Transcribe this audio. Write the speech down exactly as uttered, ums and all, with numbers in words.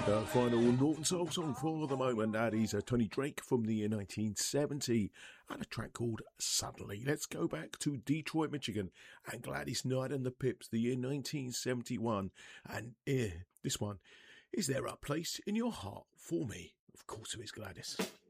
The final Northern Soul song for the moment, that is uh, Tony Drake from the year nineteen seventy and a track called Suddenly. Let's go back to Detroit, Michigan and Gladys Knight and the Pips, the year nineteen seventy-one. And uh, this one, Is There a Place in Your Heart for Me? Of course it is, Gladys.